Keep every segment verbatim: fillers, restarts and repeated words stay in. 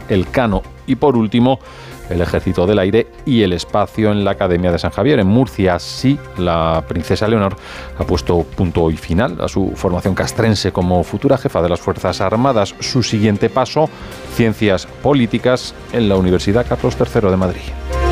Elcano. Y por último, el Ejército del Aire y el Espacio en la Academia de San Javier, en Murcia. Sí, la princesa Leonor ha puesto punto y final a su formación castrense como futura jefa de las Fuerzas Armadas. Su siguiente paso, Ciencias Políticas en la Universidad Carlos tercero de Madrid.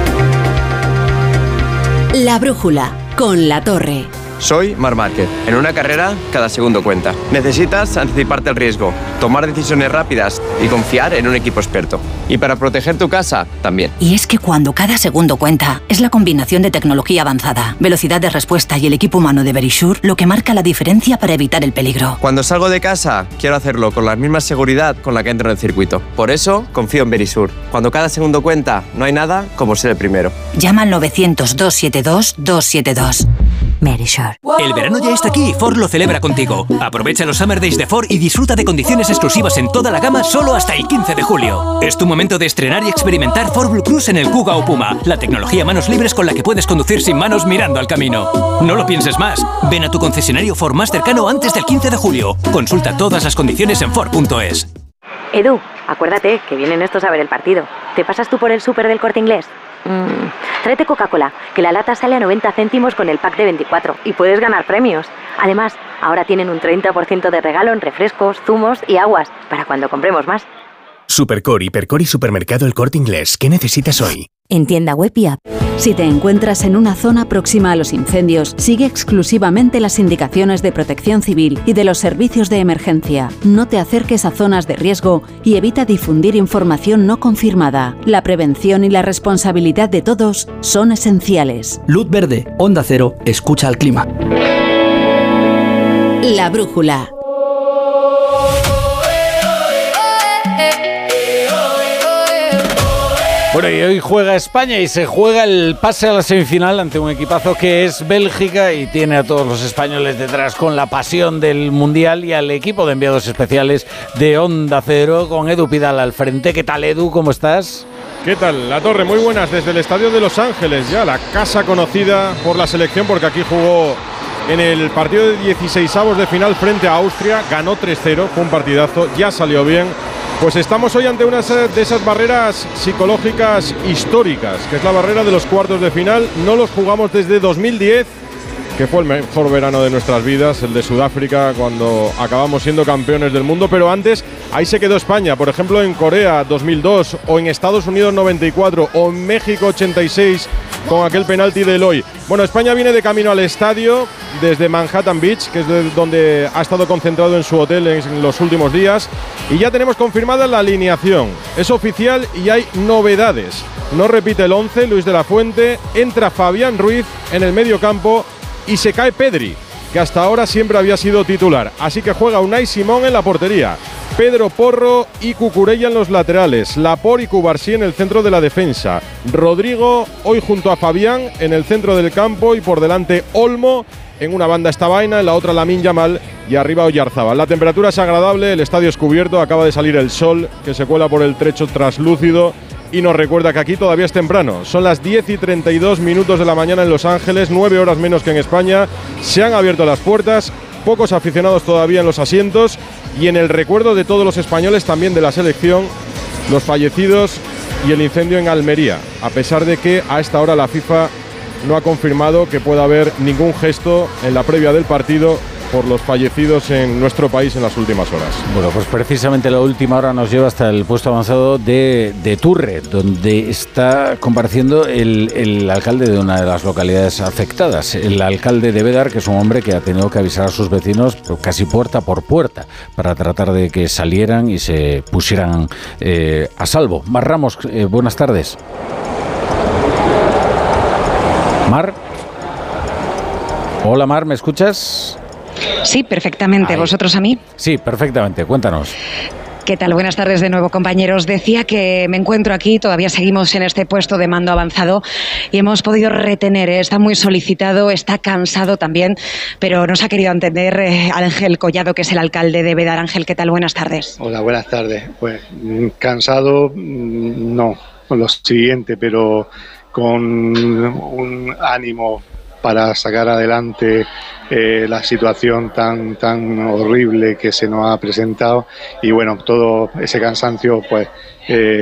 La brújula, con La Torre. Soy Marc Márquez. En una carrera, cada segundo cuenta. Necesitas anticiparte al riesgo, tomar decisiones rápidas y confiar en un equipo experto. Y para proteger tu casa, también. Y es que cuando cada segundo cuenta, es la combinación de tecnología avanzada, velocidad de respuesta y el equipo humano de Verisure lo que marca la diferencia para evitar el peligro. Cuando salgo de casa, quiero hacerlo con la misma seguridad con la que entro en el circuito. Por eso, confío en Verisure. Cuando cada segundo cuenta, no hay nada como ser el primero. Llama al novecientos, doscientos setenta y dos, doscientos setenta y dos. Verisure. El verano ya está aquí y Ford lo celebra contigo. Aprovecha los Summer Days de Ford y disfruta de condiciones exclusivas en toda la gama solo hasta el quince de julio. Es tu momento de estrenar y experimentar Ford Blue Cruise en el Kuga o Puma, la tecnología manos libres con la que puedes conducir sin manos mirando al camino. No lo pienses más. Ven a tu concesionario Ford más cercano antes del quince de julio. Consulta todas las condiciones en Ford punto es. Edu, acuérdate que vienen estos a ver el partido. ¿Te pasas tú por el súper del Corte Inglés? Mm, tráete Coca-Cola, que la lata sale a noventa céntimos con el pack de veinticuatro y puedes ganar premios. Además, ahora tienen un treinta por ciento de regalo en refrescos, zumos y aguas, para cuando compremos más. Supercor, Hipercor y Supermercado El Corte Inglés. ¿Qué necesitas hoy? En tienda web y app. Si te encuentras en una zona próxima a los incendios, sigue exclusivamente las indicaciones de Protección Civil y de los servicios de emergencia. No te acerques a zonas de riesgo y evita difundir información no confirmada. La prevención y la responsabilidad de todos son esenciales. Luz verde, Onda Cero, escucha al clima. La brújula. Bueno, y hoy juega España y se juega el pase a la semifinal ante un equipazo que es Bélgica y tiene a todos los españoles detrás con la pasión del Mundial y al equipo de enviados especiales de Onda Cero con Edu Pidal al frente. ¿Qué tal, Edu? ¿Cómo estás? ¿Qué tal? La Torre, muy buenas desde el Estadio de Los Ángeles, ya la casa conocida por la selección porque aquí jugó en el partido de dieciseisavos de final frente a Austria, ganó tres cero, fue un partidazo, ya salió bien. Pues estamos hoy ante una de esas barreras psicológicas históricas, que es la barrera de los cuartos de final. No los jugamos desde dos mil diez, que fue el mejor verano de nuestras vidas, el de Sudáfrica, cuando acabamos siendo campeones del mundo, pero antes ahí se quedó España, por ejemplo en Corea dos mil dos, o en Estados Unidos noventa y cuatro, o en México ochenta y seis, con aquel penalti de Eloy. Bueno, España viene de camino al estadio desde Manhattan Beach, que es de donde ha estado concentrado en su hotel en los últimos días, y ya tenemos confirmada la alineación. Es oficial y hay novedades. No repite el once, Luis de la Fuente, entra Fabián Ruiz en el medio campo y se cae Pedri, que hasta ahora siempre había sido titular. Así que juega Unai Simón en la portería, Pedro Porro y Cucurella en los laterales, Laporte y Cubarsí en el centro de la defensa, Rodrigo hoy junto a Fabián en el centro del campo y por delante Olmo, en una banda está Baena, en la otra Lamine Yamal y arriba Oyarzábal. La temperatura es agradable, el estadio es cubierto, acaba de salir el sol que se cuela por el trecho traslúcido y nos recuerda que aquí todavía es temprano. Son las diez y treinta y dos minutos de la mañana en Los Ángeles, nueve horas menos que en España. Se han abierto las puertas, pocos aficionados todavía en los asientos y en el recuerdo de todos los españoles, también de la selección, los fallecidos y el incendio en Almería, a pesar de que a esta hora la FIFA no ha confirmado que pueda haber ningún gesto en la previa del partido por los fallecidos en nuestro país en las últimas horas. Bueno, pues precisamente la última hora nos lleva hasta el puesto avanzado de, de Turre, donde está compareciendo el, el alcalde de una de las localidades afectadas, el alcalde de Bédar, que es un hombre que ha tenido que avisar a sus vecinos casi puerta por puerta para tratar de que salieran y se pusieran eh, a salvo. Mar Ramos, eh, buenas tardes. Mar. Hola Mar, ¿me escuchas? Sí, perfectamente. Ahí. ¿Vosotros a mí? Sí, perfectamente. Cuéntanos. ¿Qué tal? Buenas tardes de nuevo, compañeros. Decía que me encuentro aquí, todavía seguimos en este puesto de mando avanzado y hemos podido retener, ¿eh? Está muy solicitado, está cansado también, pero nos ha querido entender eh, Ángel Collado, que es el alcalde de Bédar. Ángel, ¿qué tal? Buenas tardes. Hola, buenas tardes. Pues cansado, no, lo siguiente, pero con un ánimo para sacar adelante eh, la situación tan tan horrible que se nos ha presentado y bueno, todo ese cansancio pues eh,